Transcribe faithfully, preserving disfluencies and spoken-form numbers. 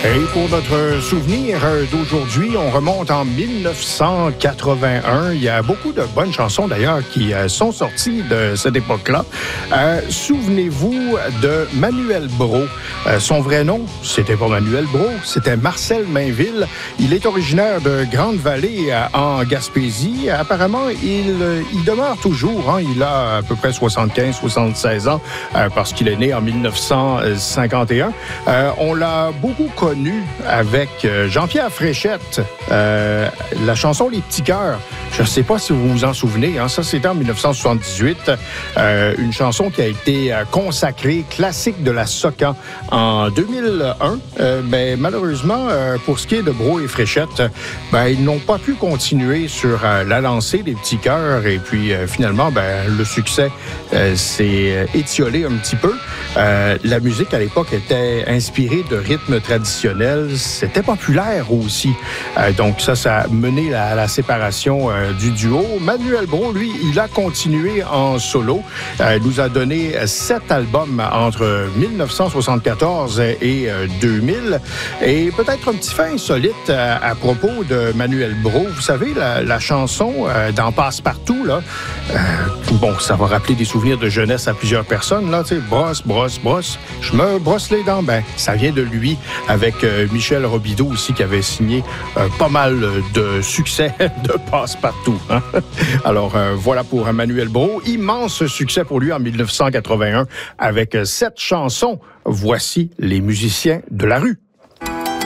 Et pour notre souvenir d'aujourd'hui, on remonte en dix-neuf cent quatre-vingt-un. Il y a beaucoup de bonnes chansons d'ailleurs qui sont sorties de cette époque-là. Euh, souvenez-vous de Manuel Brault. Euh, son vrai nom, c'était pas Manuel Brault, c'était Marcel Mainville. Il est originaire de Grande-Vallée en Gaspésie. Apparemment, il, il demeure toujours. Hein. Il a à peu près soixante-quinze soixante-seize ans euh, parce qu'il est né en dix-neuf cent cinquante et un. Euh, on l'a beaucoup connu avec Jean-Pierre Fréchette, euh, la chanson Les Petits Cœurs. Je ne sais pas si vous vous en souvenez, hein, ça c'était en dix-neuf cent soixante-dix-huit, euh, une chanson qui a été consacrée classique de la soca en deux mille un. Euh, ben, malheureusement, euh, pour ce qui est de Brault et Fréchette, ben, ils n'ont pas pu continuer sur euh, la lancée des Petits Cœurs et puis euh, finalement, ben, le succès euh, s'est étiolé un petit peu. Euh, la musique à l'époque était inspirée de rythmes traditionnels, c'était populaire aussi. Euh, donc ça, ça a mené à la séparation euh, du duo. Manuel Brault, lui, il a continué en solo. Euh, il nous a donné sept albums entre dix-neuf cent soixante-quatorze et euh, deux mille. Et peut-être un petit fait insolite euh, à propos de Manuel Brault. Vous savez, la, la chanson euh, dans Passe-Partout, là, euh, bon, ça va rappeler des souvenirs de jeunesse à plusieurs personnes, là, tu sais, brosse, brosse, brosse, je me brosse les dents. Ben, ça vient de lui, avec euh, Michel Robideau aussi, qui avait signé euh, pas mal de succès de Passe-Partout. Hein? Alors, euh, voilà pour Manuel Brault. Immense succès pour lui en dix-neuf cent quatre-vingt-un avec sept chansons. Voici les musiciens de la rue.